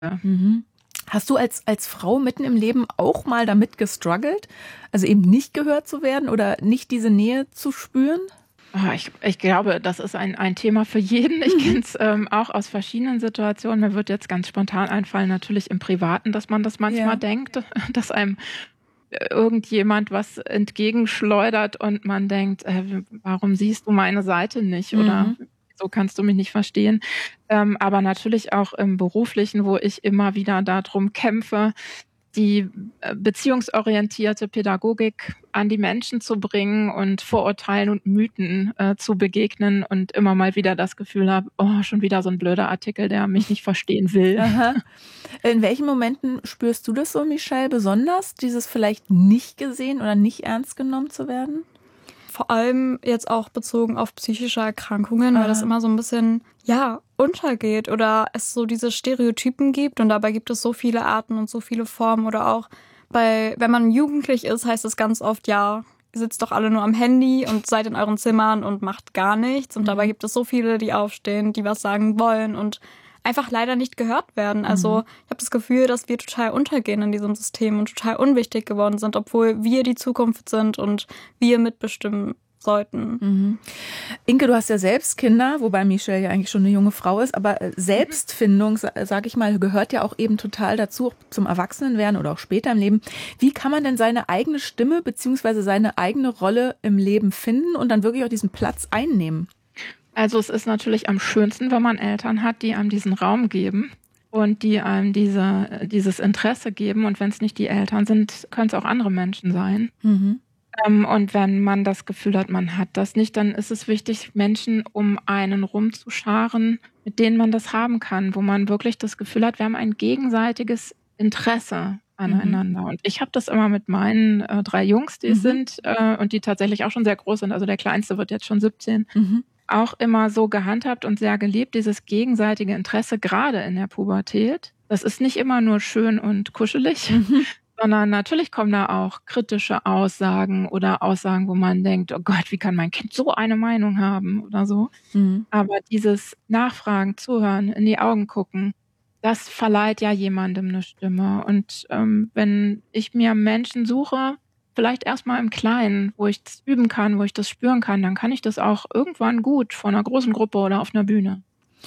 Mhm. Hast du als Frau mitten im Leben auch mal damit gestruggelt? Also eben nicht gehört zu werden oder nicht diese Nähe zu spüren? Ich glaube, das ist ein Thema für jeden. Ich kenne es auch aus verschiedenen Situationen. Mir wird jetzt ganz spontan einfallen, natürlich im Privaten, dass man das manchmal Ja. denkt, dass einem irgendjemand was entgegenschleudert und man denkt, warum siehst du meine Seite nicht oder so kannst du mich nicht verstehen. Aber natürlich auch im Beruflichen, wo ich immer wieder darum kämpfe, die beziehungsorientierte Pädagogik an die Menschen zu bringen und Vorurteilen und Mythen zu begegnen und immer mal wieder das Gefühl habe, oh, schon wieder so ein blöder Artikel, der mich nicht verstehen will. Aha. In welchen Momenten spürst du das so, Michelle, besonders? Dieses vielleicht nicht gesehen oder nicht ernst genommen zu werden? Vor allem jetzt auch bezogen auf psychische Erkrankungen, weil das immer so ein bisschen, untergeht oder es so diese Stereotypen gibt und dabei gibt es so viele Arten und so viele Formen oder auch wenn man jugendlich ist, heißt es ganz oft, ja, ihr sitzt doch alle nur am Handy und seid in euren Zimmern und macht gar nichts und dabei gibt es so viele, die aufstehen, die was sagen wollen und einfach leider nicht gehört werden. Also ich habe das Gefühl, dass wir total untergehen in diesem System und total unwichtig geworden sind, obwohl wir die Zukunft sind und wir mitbestimmen sollten. Inke, du hast ja selbst Kinder, wobei Michelle ja eigentlich schon eine junge Frau ist, aber Selbstfindung, sag ich mal, gehört ja auch eben total dazu, auch zum Erwachsenenwerden oder auch später im Leben. Wie kann man denn seine eigene Stimme beziehungsweise seine eigene Rolle im Leben finden und dann wirklich auch diesen Platz einnehmen? Also es ist natürlich am schönsten, wenn man Eltern hat, die einem diesen Raum geben und die einem dieses Interesse geben. Und wenn es nicht die Eltern sind, können es auch andere Menschen sein. Und wenn man das Gefühl hat, man hat das nicht, dann ist es wichtig, Menschen um einen rumzuscharen, mit denen man das haben kann, wo man wirklich das Gefühl hat, wir haben ein gegenseitiges Interesse aneinander. Und ich habe das immer mit meinen 3 Jungs, die es sind und die tatsächlich auch schon sehr groß sind. Also der Kleinste wird jetzt schon 17. Auch immer so gehandhabt und sehr geliebt, dieses gegenseitige Interesse, gerade in der Pubertät. Das ist nicht immer nur schön und kuschelig, sondern natürlich kommen da auch kritische Aussagen oder Aussagen, wo man denkt, oh Gott, wie kann mein Kind so eine Meinung haben oder so. Aber dieses Nachfragen, Zuhören, in die Augen gucken, das verleiht ja jemandem eine Stimme. Und wenn ich mir Menschen suche, vielleicht erstmal im Kleinen, wo ich das üben kann, wo ich das spüren kann, dann kann ich das auch irgendwann gut vor einer großen Gruppe oder auf einer Bühne.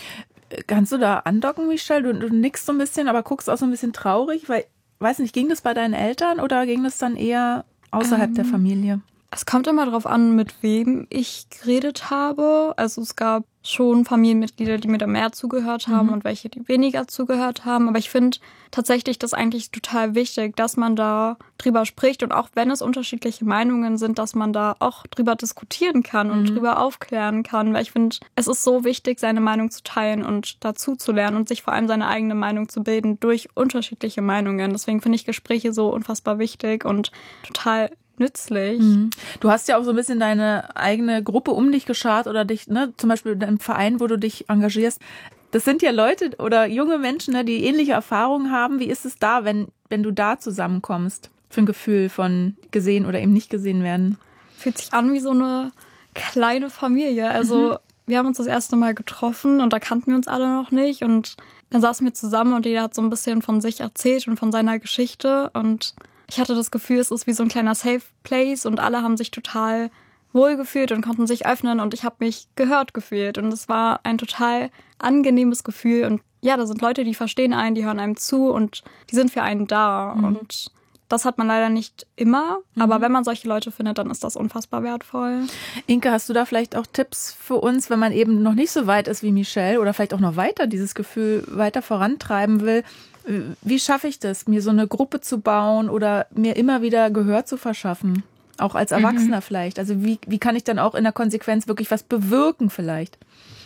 Kannst du da andocken, Michelle? Du nickst so ein bisschen, aber guckst auch so ein bisschen traurig, weil, weiß nicht, ging das bei deinen Eltern oder ging das dann eher außerhalb der Familie? Es kommt immer darauf an, mit wem ich geredet habe. Also es gab schon Familienmitglieder, die mir da mehr zugehört haben und welche, die weniger zugehört haben. Aber ich finde tatsächlich das eigentlich total wichtig, dass man da drüber spricht. Und auch wenn es unterschiedliche Meinungen sind, dass man da auch drüber diskutieren kann und drüber aufklären kann. Weil ich finde, es ist so wichtig, seine Meinung zu teilen und dazu zu lernen und sich vor allem seine eigene Meinung zu bilden durch unterschiedliche Meinungen. Deswegen finde ich Gespräche so unfassbar wichtig und total nützlich. Du hast ja auch so ein bisschen deine eigene Gruppe um dich geschart oder dich, zum Beispiel in deinem Verein, wo du dich engagierst. Das sind ja Leute oder junge Menschen, die ähnliche Erfahrungen haben. Wie ist es da, wenn du da zusammenkommst? Für ein Gefühl von gesehen oder eben nicht gesehen werden? Fühlt sich an wie so eine kleine Familie. Also wir haben uns das erste Mal getroffen und da kannten wir uns alle noch nicht. Und dann saßen wir zusammen und jeder hat so ein bisschen von sich erzählt und von seiner Geschichte. Und ich hatte das Gefühl, es ist wie so ein kleiner Safe Place und alle haben sich total wohl gefühlt und konnten sich öffnen und ich habe mich gehört gefühlt und es war ein total angenehmes Gefühl und ja, da sind Leute, die verstehen einen, die hören einem zu und die sind für einen da und das hat man leider nicht immer, aber wenn man solche Leute findet, dann ist das unfassbar wertvoll. Inke, hast du da vielleicht auch Tipps für uns, wenn man eben noch nicht so weit ist wie Michelle oder vielleicht auch noch weiter dieses Gefühl weiter vorantreiben will? Wie schaffe ich das, mir so eine Gruppe zu bauen oder mir immer wieder Gehör zu verschaffen? Auch als Erwachsener vielleicht. Also wie kann ich dann auch in der Konsequenz wirklich was bewirken vielleicht?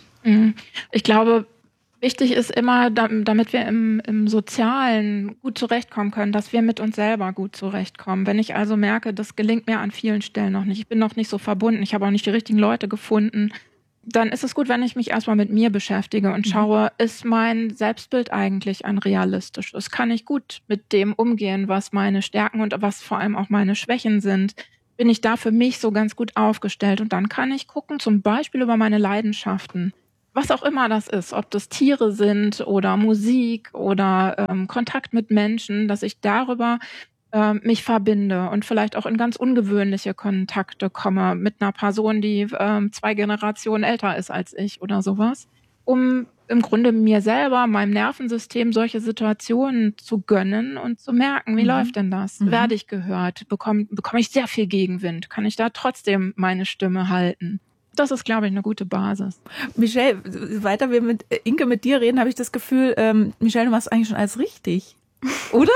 Ich glaube, wichtig ist immer, damit wir im Sozialen gut zurechtkommen können, dass wir mit uns selber gut zurechtkommen. Wenn ich also merke, das gelingt mir an vielen Stellen noch nicht, ich bin noch nicht so verbunden, ich habe auch nicht die richtigen Leute gefunden, dann ist es gut, wenn ich mich erstmal mit mir beschäftige und schaue, ist mein Selbstbild eigentlich ein realistisches? Kann ich gut mit dem umgehen, was meine Stärken und was vor allem auch meine Schwächen sind? Bin ich da für mich so ganz gut aufgestellt? Und dann kann ich gucken, zum Beispiel über meine Leidenschaften. was auch immer das ist, ob das Tiere sind oder Musik oder Kontakt mit Menschen, dass ich darüber mich verbinde und vielleicht auch in ganz ungewöhnliche Kontakte komme mit einer Person, die 2 Generationen älter ist als ich oder sowas, um im Grunde mir selber, meinem Nervensystem solche Situationen zu gönnen und zu merken, wie läuft denn das? Werde ich gehört? Bekomme ich sehr viel Gegenwind? Kann ich da trotzdem meine Stimme halten? Das ist, glaube ich, eine gute Basis. Michelle, weiter wir mit Inke mit dir reden, habe ich das Gefühl, Michelle, du machst eigentlich schon alles richtig, oder?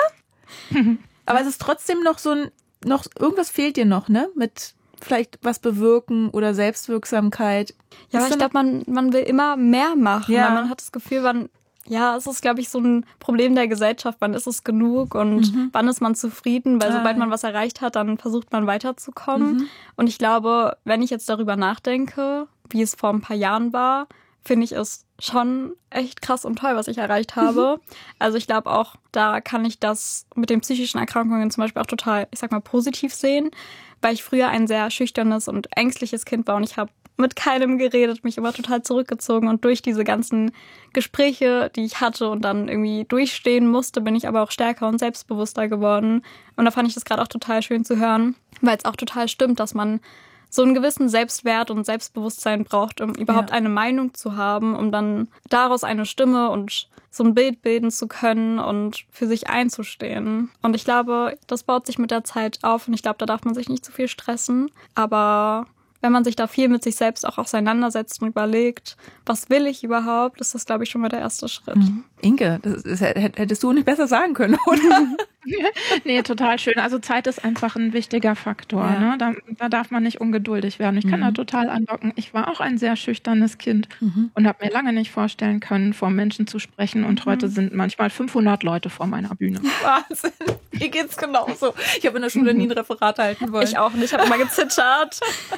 Aber es ist trotzdem noch irgendwas fehlt dir noch, ne? Mit vielleicht was bewirken oder Selbstwirksamkeit. Ja, aber ich glaube, man will immer mehr machen. Ja. Weil man hat das Gefühl, es ist, glaube ich, so ein Problem der Gesellschaft. Wann ist es genug und wann ist man zufrieden? Weil sobald man was erreicht hat, dann versucht man weiterzukommen. Und ich glaube, wenn ich jetzt darüber nachdenke, wie es vor ein paar Jahren war, finde ich es schon echt krass und toll, was ich erreicht habe. Also ich glaube auch, da kann ich das mit den psychischen Erkrankungen zum Beispiel auch total, ich sag mal, positiv sehen, weil ich früher ein sehr schüchternes und ängstliches Kind war und ich habe mit keinem geredet, mich immer total zurückgezogen und durch diese ganzen Gespräche, die ich hatte und dann irgendwie durchstehen musste, bin ich aber auch stärker und selbstbewusster geworden. Und da fand ich das gerade auch total schön zu hören, weil es auch total stimmt, dass man so einen gewissen Selbstwert und Selbstbewusstsein braucht, um überhaupt eine Meinung zu haben, um dann daraus eine Stimme und so ein Bild bilden zu können und für sich einzustehen. Und ich glaube, das baut sich mit der Zeit auf und ich glaube, da darf man sich nicht zu viel stressen. Aber wenn man sich da viel mit sich selbst auch auseinandersetzt und überlegt, was will ich überhaupt, ist das, glaube ich, schon mal der erste Schritt. Inke, das hättest du nicht besser sagen können, oder? Nee, total schön. Also Zeit ist einfach ein wichtiger Faktor. Ja. Ne? Da darf man nicht ungeduldig werden. Ich kann da total andocken. Ich war auch ein sehr schüchternes Kind und habe mir lange nicht vorstellen können, vor Menschen zu sprechen. Und heute sind manchmal 500 Leute vor meiner Bühne. Wahnsinn. Mir geht's genauso. Ich habe in der Schule nie ein Referat halten wollen. Ich auch nicht. Ich habe immer gezittert.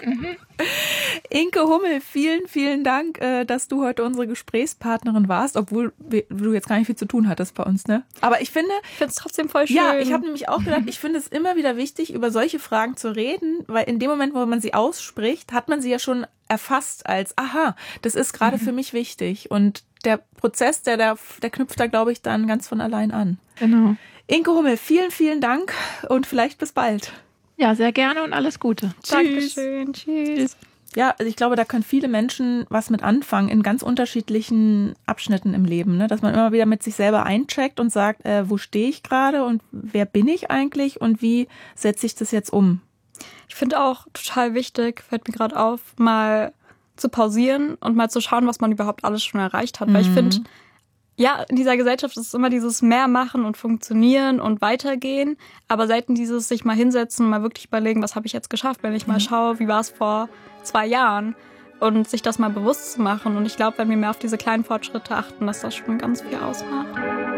Inke Hummel, vielen, vielen Dank, dass du heute unsere Gesprächspartnerin warst, obwohl du jetzt gar nicht viel zu tun hattest bei uns, ne? Aber ich finde es trotzdem voll schön. Ja, ich habe nämlich auch gedacht, ich finde es immer wieder wichtig, über solche Fragen zu reden, weil in dem Moment, wo man sie ausspricht, hat man sie ja schon erfasst als, aha, das ist gerade für mich wichtig. Und der Prozess, der knüpft da, glaube ich, dann ganz von allein an. Genau. Inke Hummel, vielen, vielen Dank und vielleicht bis bald. Ja, sehr gerne und alles Gute. Dankeschön. Tschüss. Ja, also ich glaube, da können viele Menschen was mit anfangen in ganz unterschiedlichen Abschnitten im Leben, ne? Dass man immer wieder mit sich selber eincheckt und sagt, wo stehe ich gerade und wer bin ich eigentlich und wie setze ich das jetzt um? Ich finde auch total wichtig, fällt mir gerade auf, mal zu pausieren und mal zu schauen, was man überhaupt alles schon erreicht hat. Weil ich finde, ja, in dieser Gesellschaft ist es immer dieses mehr machen und funktionieren und weitergehen, aber selten dieses sich mal hinsetzen und mal wirklich überlegen, was habe ich jetzt geschafft, wenn ich mal schaue, wie war es vor 2 Jahren und sich das mal bewusst zu machen. Und ich glaube, wenn wir mehr auf diese kleinen Fortschritte achten, dass das schon ganz viel ausmacht.